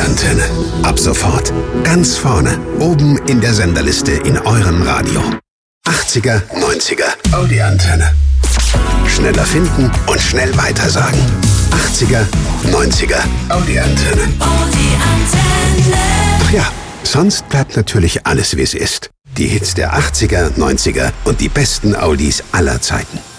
Audi-Antenne. Ab sofort ganz vorne, oben in der Senderliste in eurem Radio. 80er, 90er, Audi-Antenne. Schneller finden und schnell weitersagen. 80er, 90er, Audi-Antenne. Ach ja, sonst bleibt natürlich alles, wie es ist. Die Hits der 80er, 90er und die besten Audis aller Zeiten.